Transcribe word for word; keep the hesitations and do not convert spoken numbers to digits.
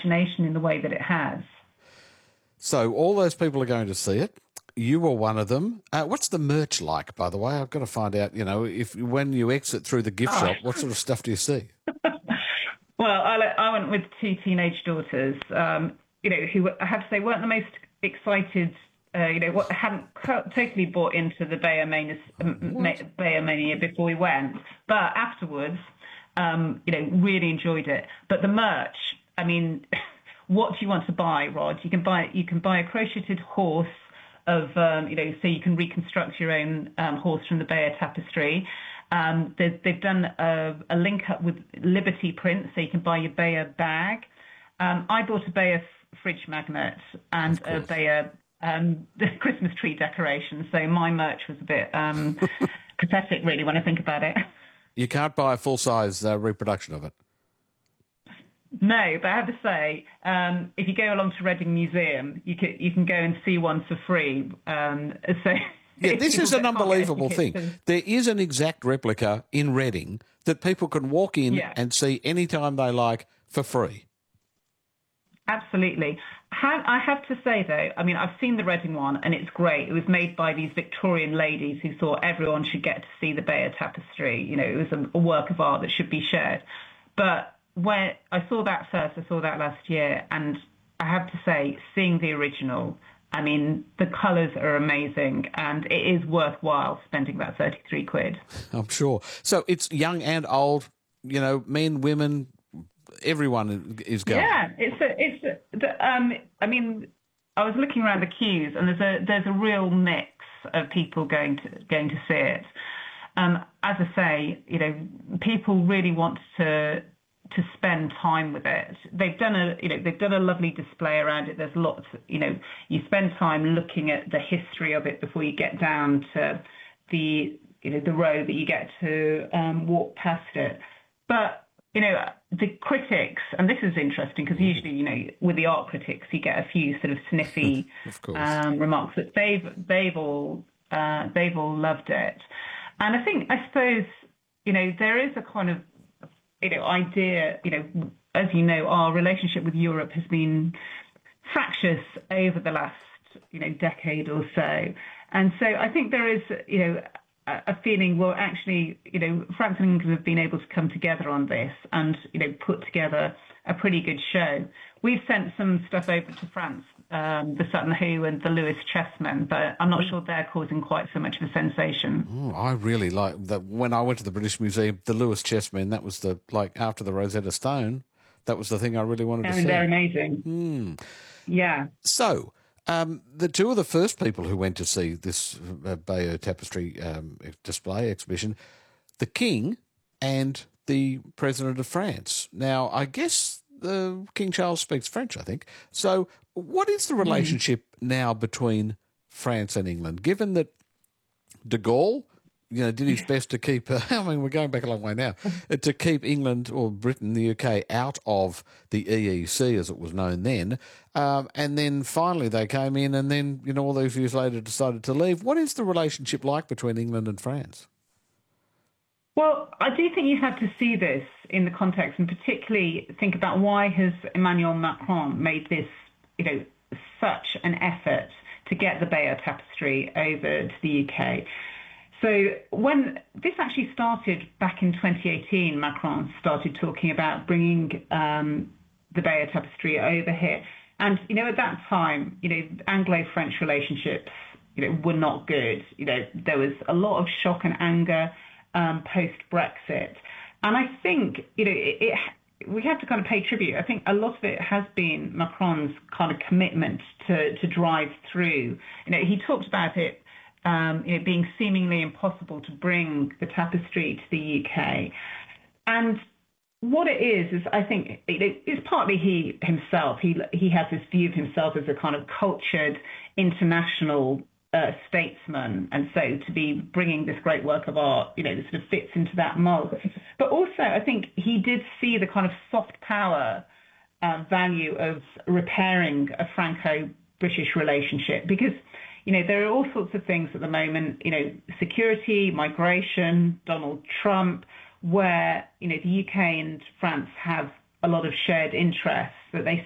imagination in the way that it has. So all those people are going to see it. You were one of them. Uh, what's the merch like, by the way? I've got to find out, you know, if when you exit through the gift Oh. shop, what sort of stuff do you see? Well, I, I went with two teenage daughters, um, you know, who I have to say weren't the most excited, uh, you know, what hadn't co- totally bought into the Bayer Mania, Bayer Mania before we went, but afterwards, um, you know, really enjoyed it. But the merch, I mean, what do you want to buy, Rod? You can buy you can buy a crocheted horse of, um, you know, so you can reconstruct your own um, horse from the Bayer tapestry. Um, they've, they've done a, a link up with Liberty Print, so you can buy your Bayer bag. Um, I bought a Bayer f- fridge magnet and a Bayer um, Christmas tree decoration, so my merch was a bit um, pathetic, really, when I think about it. You can't buy a full-size uh, reproduction of it. No, but I have to say, um, if you go along to Reading Museum, you can you can go and see one for free. Um, so. Yeah, this is an unbelievable thing. And... There is an exact replica in Reading that people can walk in yeah. and see anytime they like for free. Absolutely. I have to say, though, I mean, I've seen the Reading one, and it's great. It was made by these Victorian ladies who thought everyone should get to see the Bayer tapestry. You know, it was a, a work of art that should be shared. But when I saw that first, I saw that last year, and I have to say, seeing the original... I mean, the colours are amazing, and it is worthwhile spending that thirty-three quid. I'm sure. So it's young and old, you know, men, women, everyone is going. Yeah, it's a, it's a, the, um, I mean, I was looking around the queues, and there's a there's a real mix of people going to going to see it. Um, as I say, you know, people really want to. to spend time with it. They've done a, you know, they've done a lovely display around it. There's lots, you know, you spend time looking at the history of it before you get down to the, you know, the row that you get to um, walk past it. But, you know, the critics, and this is interesting because usually, you know, with the art critics, you get a few sort of sniffy of um, remarks, but they've, they've all, uh, they've all loved it. And I think, I suppose, you know, there is a kind of, you know, idea, you know, as you know, our relationship with Europe has been fractious over the last, you know, decade or so. And so I think there is, you know, a, a feeling, well, actually, you know, France and England have been able to come together on this and, you know, put together a pretty good show. We've sent some stuff over to France, um, the Sutton Hoo and the Lewis Chessmen, but I'm not sure they're causing quite so much of a sensation. Oh, I really like that. When I went to the British Museum, the Lewis Chessmen, that was the, like, after the Rosetta Stone, that was the thing I really wanted I to mean, see. They're amazing. Hmm. Yeah. So, um, the two of the first people who went to see this uh, Bayer tapestry um, display exhibition, the King and the President of France. Now, I guess the King Charles speaks French, I think. So what is the relationship mm. now between France and England, given that de Gaulle, you know, did his best to keep, uh, I mean, we're going back a long way now, uh, to keep England or Britain, the U K, out of the E E C, as it was known then. Um, and then finally they came in and then, you know, all those years later decided to leave. What is the relationship like between England and France? Well, I do think you have to see this in the context and particularly think about why has Emmanuel Macron made this, you know, such an effort to get the Bayer tapestry over to the U K. So when this actually started back in twenty eighteen, Macron started talking about bringing um, the Bayer tapestry over here. And, you know, at that time, you know, Anglo-French relationships, you know, were not good. You know, there was a lot of shock and anger Um, post-Brexit. And I think, you know, it, it, we have to kind of pay tribute. I think a lot of it has been Macron's kind of commitment to, to drive through. You know, he talked about it, um, you know, being seemingly impossible to bring the tapestry to the U K. And what it is, is I think it, it's partly he himself. He, he has this view of himself as a kind of cultured international Uh, statesman, and so to be bringing this great work of art, you know, that sort of fits into that mold. But also, I think he did see the kind of soft power uh, value of repairing a Franco-British relationship because, you know, there are all sorts of things at the moment, you know, security, migration, Donald Trump, where, you know, the U K and France have a lot of shared interests that they